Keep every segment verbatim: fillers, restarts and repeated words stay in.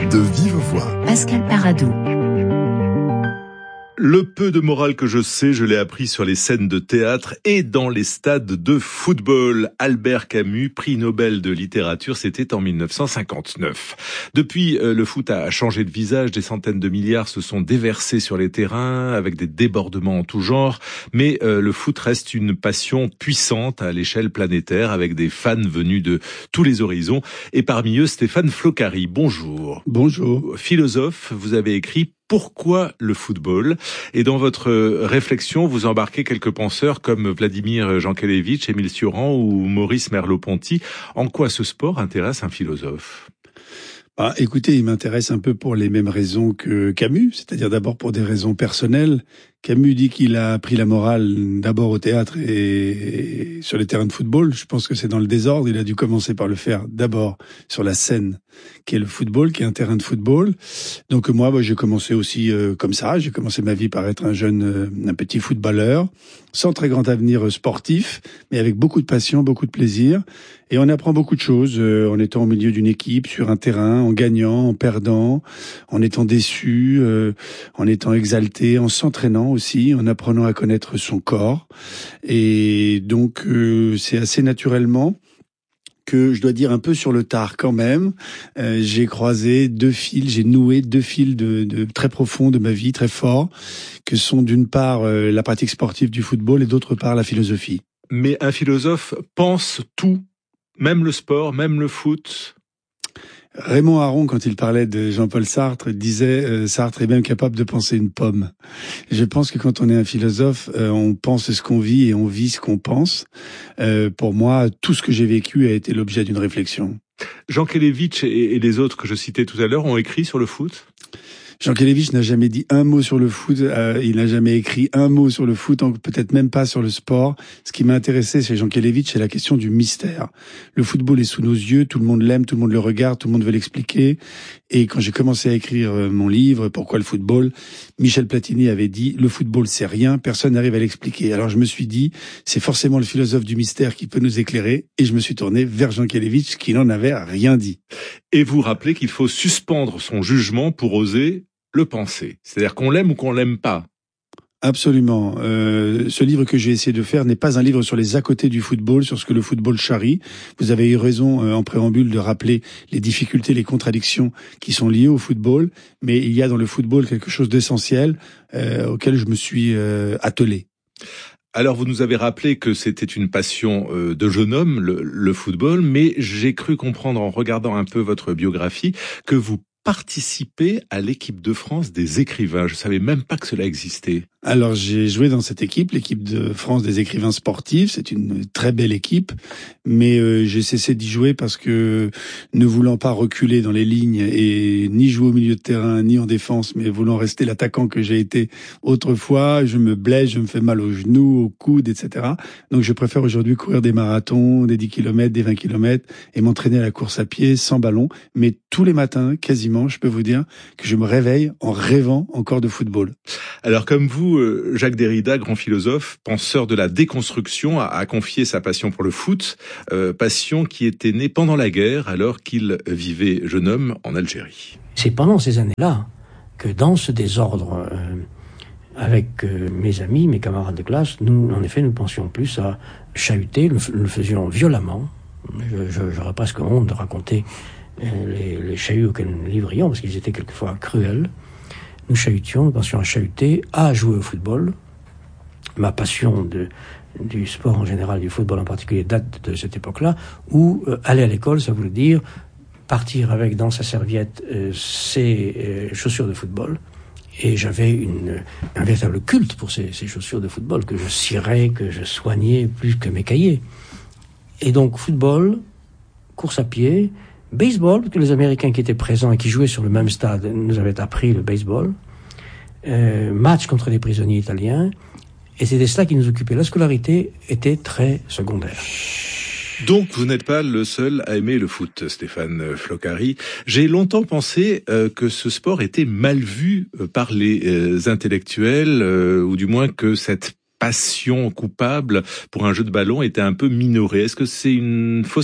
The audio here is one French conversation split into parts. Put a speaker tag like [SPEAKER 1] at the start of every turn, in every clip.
[SPEAKER 1] De vive voix,
[SPEAKER 2] Pascal Paradou.
[SPEAKER 3] Le peu de morale que je sais, je l'ai appris sur les scènes de théâtre et dans les stades de football. Albert Camus, prix Nobel de littérature, c'était en mille neuf cent cinquante-neuf. Depuis, le foot a changé de visage, des centaines de milliards se sont déversés sur les terrains avec des débordements en tout genre, mais le foot reste une passion puissante à l'échelle planétaire avec des fans venus de tous les horizons et parmi eux Stéphane Floccari. Bonjour.
[SPEAKER 4] Bonjour.
[SPEAKER 3] Philosophe, vous avez écrit Pourquoi le football ? Et dans votre réflexion, vous embarquez quelques penseurs comme Vladimir Jankélévitch, Émile Cioran ou Maurice Merleau-Ponty. En quoi ce sport intéresse un philosophe ?
[SPEAKER 4] Bah, écoutez, il m'intéresse un peu pour les mêmes raisons que Camus, c'est-à-dire d'abord pour des raisons personnelles. Camus dit qu'il a appris la morale d'abord au théâtre et sur les terrains de football. Je pense que c'est dans le désordre. Il a dû commencer par le faire d'abord sur la scène, qui est le football, qui est un terrain de football. Donc moi, bah, j'ai commencé aussi euh, comme ça. J'ai commencé ma vie par être un jeune, euh, un petit footballeur, sans très grand avenir sportif, mais avec beaucoup de passion, beaucoup de plaisir. Et on apprend beaucoup de choses euh, en étant au milieu d'une équipe, sur un terrain, en gagnant, en perdant, en étant déçu, euh, en étant exalté, en s'entraînant aussi, en apprenant à connaître son corps. Et donc, euh, c'est assez naturellement que je dois dire un peu sur le tard quand même, euh, j'ai croisé deux fils, j'ai noué deux fils de, de très profonds de ma vie, très forts, que sont d'une part euh, la pratique sportive du football et d'autre part la philosophie.
[SPEAKER 3] Mais un philosophe pense tout, même le sport, même le foot.
[SPEAKER 4] Raymond Aron, quand il parlait de Jean-Paul Sartre, disait euh, Sartre est même capable de penser une pomme. Je pense que quand on est un philosophe, euh, on pense ce qu'on vit et on vit ce qu'on pense. Euh, pour moi, tout ce que j'ai vécu a été l'objet d'une réflexion.
[SPEAKER 3] Jankélévitch et, et les autres que je citais tout à l'heure ont écrit sur le foot ?
[SPEAKER 4] Jankélévitch n'a jamais dit un mot sur le foot, euh, il n'a jamais écrit un mot sur le foot, peut-être même pas sur le sport. Ce qui m'a intéressé chez Jankélévitch, c'est la question du mystère. Le football est sous nos yeux, tout le monde l'aime, tout le monde le regarde, tout le monde veut l'expliquer. Et quand j'ai commencé à écrire mon livre, Pourquoi le football, Michel Platini avait dit « Le football, c'est rien, personne n'arrive à l'expliquer ». Alors je me suis dit, c'est forcément le philosophe du mystère qui peut nous éclairer, et je me suis tourné vers Jankélévitch qui n'en avait rien dit.
[SPEAKER 3] Et vous rappelez qu'il faut suspendre son jugement pour oser le penser. C'est-à-dire qu'on l'aime ou qu'on l'aime pas.
[SPEAKER 4] Absolument. Euh, ce livre que j'ai essayé de faire n'est pas un livre sur les à-côtés du football, sur ce que le football charrie. Vous avez eu raison euh, en préambule de rappeler les difficultés, les contradictions qui sont liées au football, mais il y a dans le football quelque chose d'essentiel euh, auquel je me suis euh, attelé.
[SPEAKER 3] Alors, vous nous avez rappelé que c'était une passion euh, de jeune homme, le, le football, mais j'ai cru comprendre en regardant un peu votre biographie que vous participez à l'équipe de France des écrivains. Je savais même pas que cela existait.
[SPEAKER 4] Alors j'ai joué dans cette équipe, l'équipe de France des écrivains sportifs. C'est une très belle équipe, mais euh, j'ai cessé d'y jouer parce que, ne voulant pas reculer dans les lignes et ni jouer au milieu de terrain ni en défense, mais voulant rester l'attaquant que j'ai été autrefois, je me blesse, je me fais mal aux genoux, aux coudes, et cetera. Donc je préfère aujourd'hui courir des marathons, des dix kilomètres, des vingt kilomètres et m'entraîner à la course à pied sans ballon. Mais tous les matins, quasiment, je peux vous dire que je me réveille en rêvant encore de football.
[SPEAKER 3] Alors comme vous, Jacques Derrida, grand philosophe, penseur de la déconstruction, a confié sa passion pour le foot, euh, passion qui était née pendant la guerre, alors qu'il vivait jeune homme en Algérie.
[SPEAKER 5] C'est pendant ces années-là que dans ce désordre, euh, avec euh, mes amis, mes camarades de classe, nous, en effet, nous pensions plus à chahuter, nous le faisions violemment. Je, je, j'aurais presque honte de raconter euh, les, les chahuts auxquels nous livrions, parce qu'ils étaient quelquefois cruels. Nous chahutions, nous pensions à chahuter, à jouer au football. Ma passion de, du sport en général, du football en particulier, date de cette époque-là, où euh, aller à l'école, ça voulait dire partir avec dans sa serviette euh, ses euh, chaussures de football. Et j'avais une, un véritable culte pour ces, ces chaussures de football que je cirais, que je soignais plus que mes cahiers. Et donc football, course à pied, baseball, parce que les Américains qui étaient présents et qui jouaient sur le même stade nous avaient appris le baseball, euh, match contre les prisonniers italiens, et c'était cela qui nous occupait. La scolarité était très secondaire.
[SPEAKER 3] Donc, vous n'êtes pas le seul à aimer le foot, Stéphane Floccari. J'ai longtemps pensé euh, que ce sport était mal vu euh, par les euh, intellectuels, euh, ou du moins que cette passion coupable pour un jeu de ballon était un peu minorée. Est-ce que c'est une fausse impression ?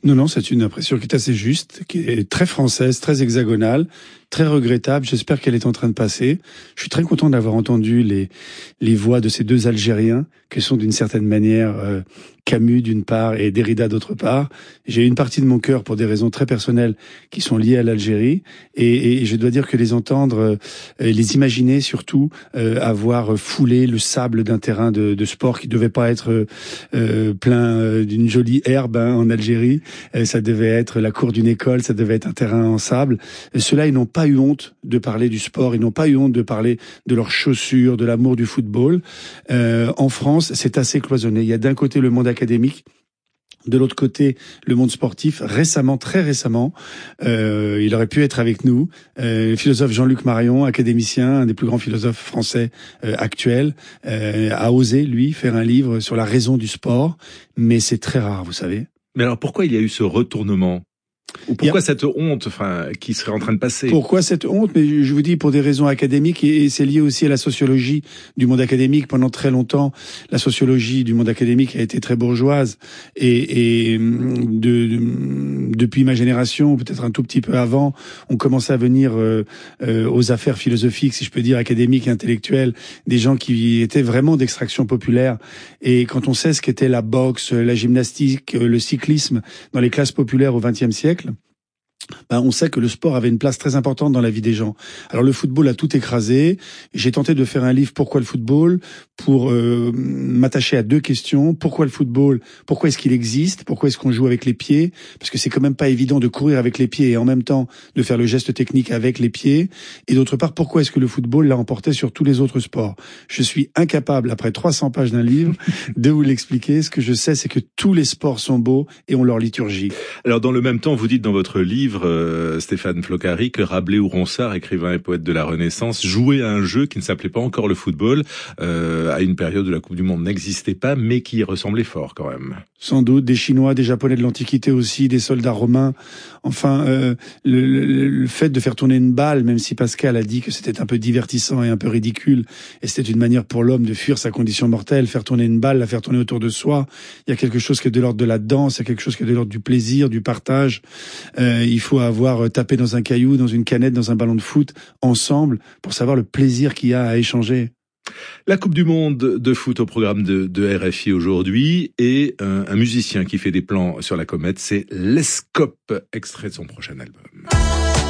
[SPEAKER 4] Non, non, c'est une impression qui est assez juste, qui est très française, très hexagonale, très regrettable. J'espère qu'elle est en train de passer. Je suis très content d'avoir entendu les les voix de ces deux Algériens, qui sont d'une certaine manière euh, Camus d'une part et Derrida d'autre part. J'ai une partie de mon cœur, pour des raisons très personnelles, qui sont liées à l'Algérie, et, et je dois dire que les entendre, euh, les imaginer surtout, euh, avoir foulé le sable d'un terrain de, de sport qui devait pas être euh, plein euh, d'une jolie herbe hein, en Algérie. Euh, ça devait être la cour d'une école, ça devait être un terrain en sable. Et ceux-là, ils n'ont pas eu honte de parler du sport, ils n'ont pas eu honte de parler de leurs chaussures, de l'amour du football. Euh, en France, c'est assez cloisonné. Il y a d'un côté le monde académique, de l'autre côté, le monde sportif. Récemment, très récemment, euh, il aurait pu être avec nous, euh, le philosophe Jean-Luc Marion, académicien, un des plus grands philosophes français euh, actuels, euh, a osé, lui, faire un livre sur la raison du sport, mais c'est très rare, vous savez.
[SPEAKER 3] Mais alors, pourquoi il y a eu ce retournement ? Ou pourquoi
[SPEAKER 4] a...
[SPEAKER 3] cette honte, enfin, qui serait en train de passer ?
[SPEAKER 4] Pourquoi cette honte ? Mais je vous dis pour des raisons académiques, et c'est lié aussi à la sociologie du monde académique. Pendant très longtemps, la sociologie du monde académique a été très bourgeoise, et, et de, de, depuis ma génération, peut-être un tout petit peu avant, on commençait à venir euh, euh, aux affaires philosophiques, si je peux dire, académiques et intellectuelles, des gens qui étaient vraiment d'extraction populaire. Et quand on sait ce qu'était la boxe, la gymnastique, le cyclisme dans les classes populaires au vingtième siècle, ben, on sait que le sport avait une place très importante dans la vie des gens. Alors le football a tout écrasé. J'ai tenté de faire un livre Pourquoi le football, pour euh, m'attacher à deux questions. Pourquoi le football ? Pourquoi est-ce qu'il existe ? Pourquoi est-ce qu'on joue avec les pieds ? Parce que c'est quand même pas évident de courir avec les pieds et en même temps de faire le geste technique avec les pieds. Et d'autre part, pourquoi est-ce que le football l'a emporté sur tous les autres sports ? Je suis incapable, après trois cents pages d'un livre, de vous l'expliquer. Ce que je sais, c'est que tous les sports sont beaux et ont leur liturgie.
[SPEAKER 3] Alors dans le même temps, vous dites dans votre livre, Euh, Stéphane Flocari, que Rabelais ou Ronsard, écrivain et poète de la Renaissance, jouait à un jeu qui ne s'appelait pas encore le football, euh, à une période où la Coupe du Monde n'existait pas, mais qui y ressemblait fort quand même.
[SPEAKER 4] Sans doute, des Chinois, des Japonais de l'Antiquité aussi, des soldats romains. Enfin, euh, le, le, le fait de faire tourner une balle, même si Pascal a dit que c'était un peu divertissant et un peu ridicule, et c'était une manière pour l'homme de fuir sa condition mortelle, faire tourner une balle, la faire tourner autour de soi. Il y a quelque chose qui est de l'ordre de la danse, il y a quelque chose qui est de l'ordre du plaisir, du partage. Euh, il faut avoir tapé dans un caillou, dans une canette, dans un ballon de foot, ensemble, pour savoir le plaisir qu'il y a à échanger.
[SPEAKER 3] La Coupe du Monde de foot au programme de, de R F I aujourd'hui, et un, un musicien qui fait des plans sur la comète, c'est Les Cop, extrait de son prochain album.